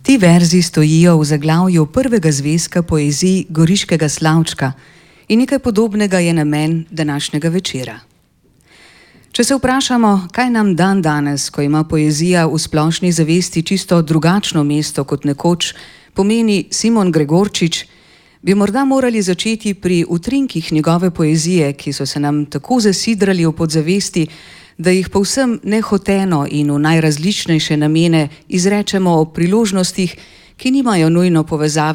Ti verzi stojijo v zaglavju prvega zvezka poezij Goriškega Slavčka in nekaj podobnega je namen današnjega večera. Če se vprašamo, kaj nam dan danes, ko ima poezija v splošni zavesti čisto drugačno mesto kot nekoč, pomeni Simon Gregorčič, bi morda morali začeti pri utrinkih njegove poezije, ki so se nam tako zasidrali v podzavesti, da jih povsem nehoteno in v najrazličnejše namene izrečemo o priložnostih, ki nimajo nujno povezave